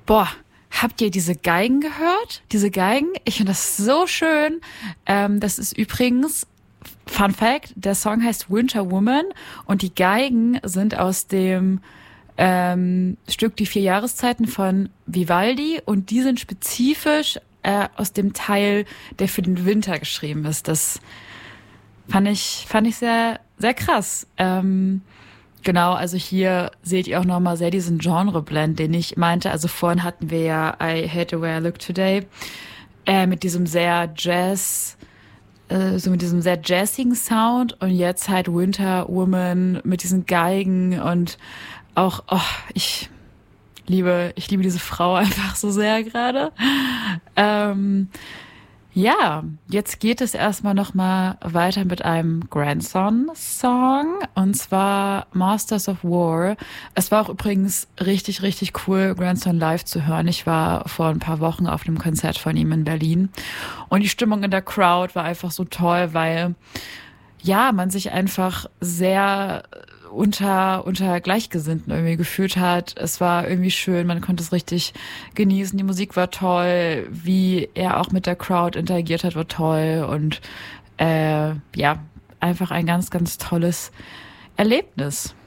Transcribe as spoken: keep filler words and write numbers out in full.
Boah, habt ihr diese Geigen gehört? Diese Geigen? Ich finde das so schön. Ähm, das ist übrigens, Fun Fact, der Song heißt Winter Woman und die Geigen sind aus dem ähm, Stück Die vier Jahreszeiten von Vivaldi und die sind spezifisch äh, aus dem Teil, der für den Winter geschrieben ist. Das fand ich, fand ich sehr, sehr krass. Ähm, Genau, also hier seht ihr auch nochmal sehr diesen Genreblend, den ich meinte. Also vorhin hatten wir ja I Hate the Way I Look Today äh, mit diesem sehr Jazz, äh, so mit diesem sehr jazzigen Sound und jetzt halt Winter Woman mit diesen Geigen und auch, oh, ich liebe, ich liebe diese Frau einfach so sehr gerade. Ähm, Ja, jetzt geht es erstmal nochmal weiter mit einem Grandson-Song und zwar Masters of War. Es war auch übrigens richtig, richtig cool, Grandson live zu hören. Ich war vor ein paar Wochen auf einem Konzert von ihm in Berlin und die Stimmung in der Crowd war einfach so toll, weil ja, man sich einfach sehr unter, unter Gleichgesinnten irgendwie gefühlt hat. Es war irgendwie schön, man konnte es richtig genießen. Die Musik war toll, wie er auch mit der Crowd interagiert hat, war toll und äh, ja, einfach ein ganz, ganz tolles Erlebnis.